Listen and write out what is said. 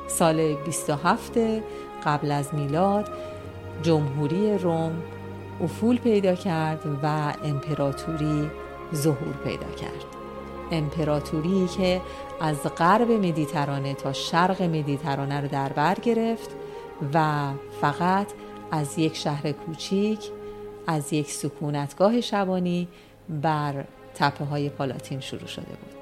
سال 27 قبل از میلاد جمهوری روم افول پیدا کرد و امپراتوری ظهور پیدا کرد. امپراتوری که از غرب مدیترانه تا شرق مدیترانه رو در بر گرفت و فقط از یک شهر کوچیک، از یک سکونتگاه شبانی بر تپه‌های پالاتین شروع شده بود.